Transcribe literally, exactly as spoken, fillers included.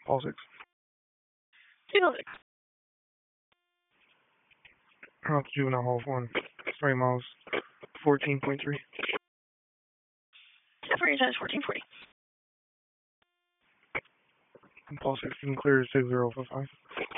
Paul six. Two six. Out to juvenile hall one. Three miles. Fourteen point three. Separation fourteen forty. Paul six, you can clear six zero five five.